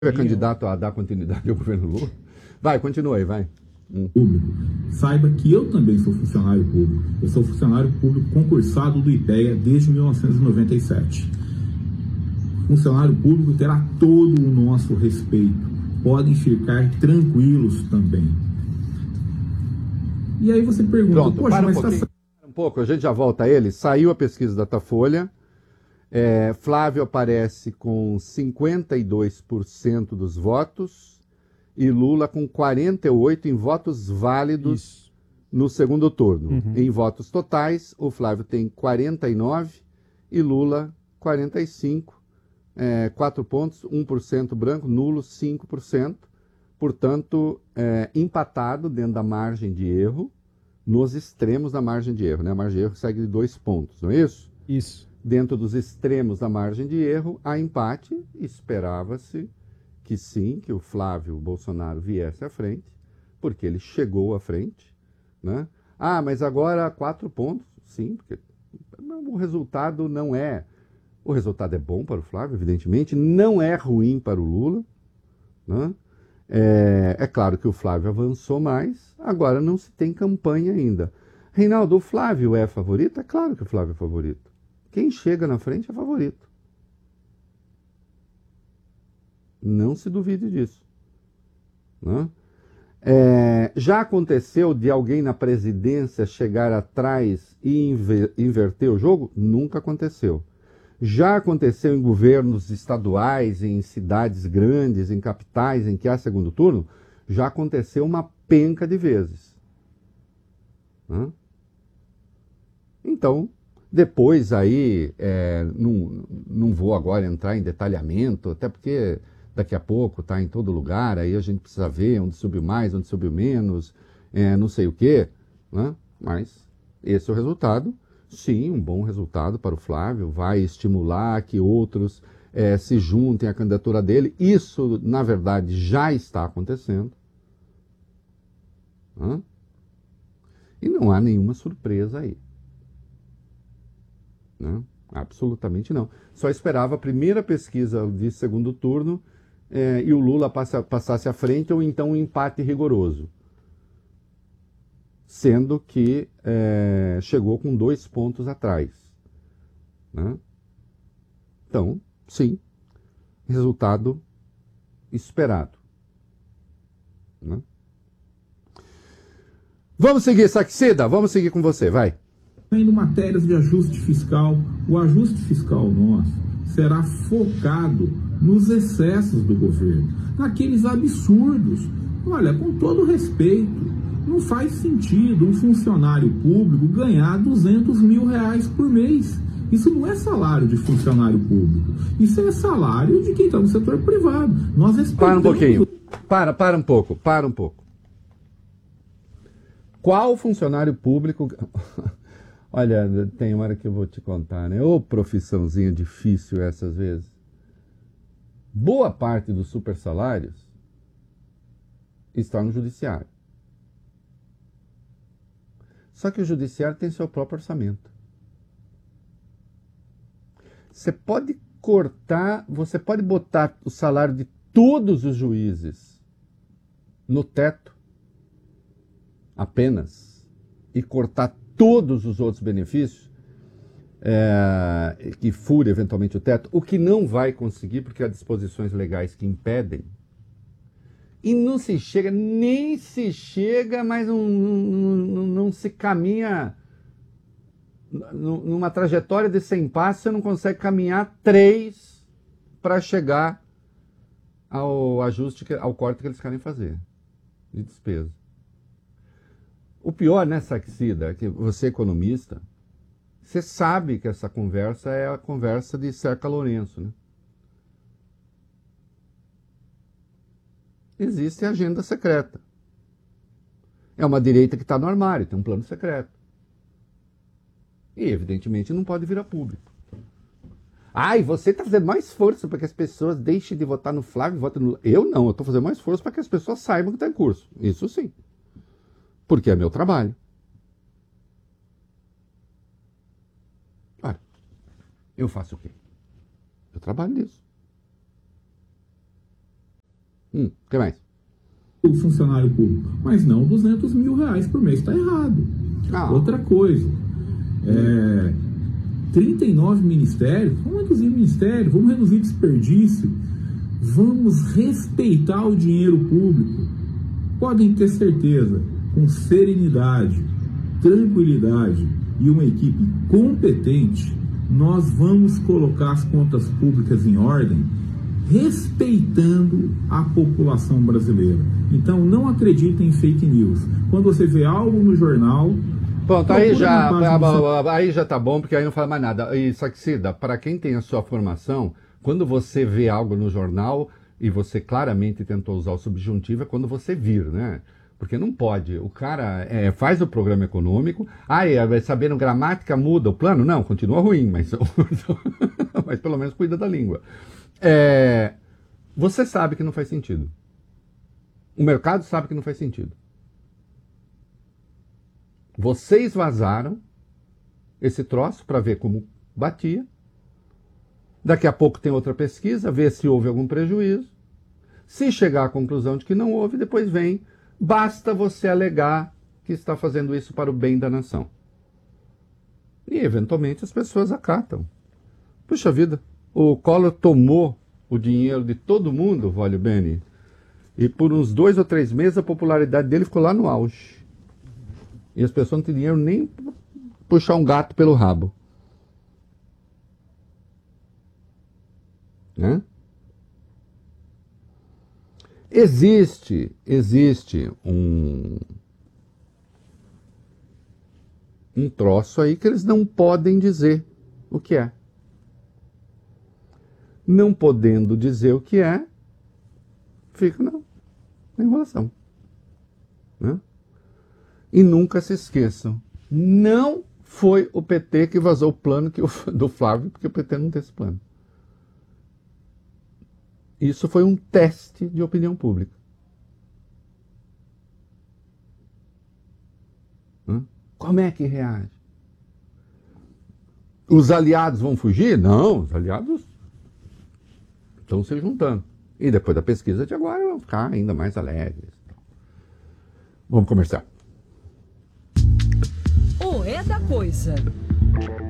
É candidato a dar continuidade ao governo Lula? Vai, continua aí, vai. Público. Saiba que eu também sou funcionário público. Eu sou funcionário público concursado do IPEA desde 1997. Funcionário público terá todo o nosso respeito. Podem ficar tranquilos também. E aí você pergunta, Pronto, poxa, para mas um pouco, a gente já volta a ele. Saiu a pesquisa da Datafolha. Flávio aparece com 52% dos votos e Lula com 48% em votos válidos no segundo turno. Em votos totais, o Flávio tem 49% e Lula 45%, 4 pontos, 1% branco, nulo 5%. Portanto, empatado dentro da margem de erro, nos extremos da margem de erro. Né? A margem de erro segue de 2 pontos, não é isso? Isso. Dentro dos extremos da margem de erro, há empate. Esperava-se que sim, que o Flávio Bolsonaro viesse à frente, porque ele chegou à frente. Né? Ah, mas agora 4 pontos. Sim, porque o resultado não é... O resultado é bom para o Flávio, evidentemente, não é ruim para o Lula. Né? É claro que o Flávio avançou mais, agora não se tem campanha ainda. Reinaldo, o Flávio é favorito? É claro que o Flávio é favorito. Quem chega na frente é favorito. Não se duvide disso. Né? Já aconteceu de alguém na presidência chegar atrás e inverter o jogo? Nunca aconteceu. Já aconteceu em governos estaduais, em cidades grandes, em capitais, em que há segundo turno? Já aconteceu uma penca de vezes. Né? Então, depois aí, não vou agora entrar em detalhamento, até porque daqui a pouco está em todo lugar, aí a gente precisa ver onde subiu mais, onde subiu menos, não sei o quê, né? Mas esse é o resultado. Sim, um bom resultado para o Flávio, vai estimular que outros se juntem à candidatura dele. Isso, na verdade, já está acontecendo. Né? E não há nenhuma surpresa aí. Né? Absolutamente não. Só esperava a primeira pesquisa de segundo turno e o Lula passasse à frente ou então um empate rigoroso. Sendo que chegou com 2 pontos atrás. Né? Então, sim, resultado esperado. Né? Vamos seguir, Saxida? Vamos seguir com você, vai. Tendo matérias de ajuste fiscal, o ajuste fiscal nosso será focado nos excessos do governo, naqueles absurdos. Olha, com todo respeito, não faz sentido um funcionário público ganhar R$200 mil por mês. Isso não é salário de funcionário público, isso é salário de quem está no setor privado. Nós respeitamos... Para um pouquinho, para um pouco. Qual funcionário público... Olha, tem hora que eu vou te contar, né? Ô, profissãozinha difícil essas vezes. Boa parte dos supersalários está no judiciário. Só que o judiciário tem seu próprio orçamento. Você pode cortar, você pode botar o salário de todos os juízes no teto apenas e cortar todos os outros benefícios que fure eventualmente o teto, o que não vai conseguir porque há disposições legais que impedem. E não se chega, nem se chega, mas não se caminha numa trajetória de 100 passos, você não consegue caminhar 3 para chegar ao ajuste, ao corte que eles querem fazer de despesa. O pior, né, Saxida, é que você é economista, você sabe que essa conversa é a conversa de Cerca Lourenço, né? Existe agenda secreta. É uma direita que está no armário, tem um plano secreto. E, evidentemente, não pode vir a público. E você está fazendo mais força para que as pessoas deixem de votar no Flávio e votem no... Eu não, eu estou fazendo mais força para que as pessoas saibam que está em curso. Isso sim. Porque é meu trabalho. Olha, eu faço o quê? Eu trabalho nisso. que mais? O funcionário público, mas não 200 mil reais por mês, está errado. Outra coisa, 39 ministérios, vamos reduzir ministério, vamos reduzir desperdício, vamos respeitar o dinheiro público. Podem ter certeza, com serenidade, tranquilidade e uma equipe competente, nós vamos colocar as contas públicas em ordem, respeitando a população brasileira. Então, não acreditem em fake news. Quando você vê algo no jornal... Pronto, aí já tá bom, porque aí não fala mais nada. E, Saxida, para quem tem a sua formação, quando você vê algo no jornal e você claramente tentou usar o subjuntivo, é quando você vir, né? Porque não pode. O cara faz o programa econômico, sabendo gramática, muda o plano? Não, continua ruim, mas pelo menos cuida da língua. Você sabe que não faz sentido. O mercado sabe que não faz sentido. Vocês vazaram esse troço para ver como batia. Daqui a pouco tem outra pesquisa, vê se houve algum prejuízo. Se chegar à conclusão de que não houve, depois vem. Basta você alegar que está fazendo isso para o bem da nação. E, eventualmente, as pessoas acatam. Puxa vida, o Collor tomou o dinheiro de todo mundo, Vólio Bene, e por uns 2 ou 3 meses a popularidade dele ficou lá no auge. E as pessoas não têm dinheiro nem para puxar um gato pelo rabo. Né? Existe um troço aí que eles não podem dizer o que é. Não podendo dizer o que é, fica na enrolação. Né? E nunca se esqueçam, não foi o PT que vazou o plano do Flávio, porque o PT não tem esse plano. Isso foi um teste de opinião pública. Como é que reage? Os aliados vão fugir? Não, os aliados estão se juntando. E depois da pesquisa de agora vão ficar ainda mais alegres. Vamos começar. O É da Coisa.